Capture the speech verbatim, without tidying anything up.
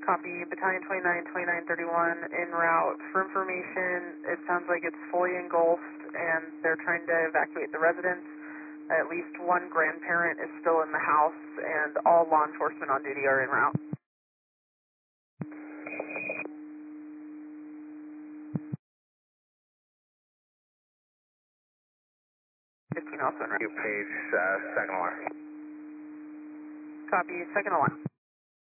Copy, Battalion twenty-nine, twenty-nine thirty-one en route. For information, it sounds like it's fully engulfed and they're trying to evacuate the residents. At least one grandparent is still in the house and all law enforcement on duty are en route. fifteen also en route. You page uh, second alarm. Copy, second alarm.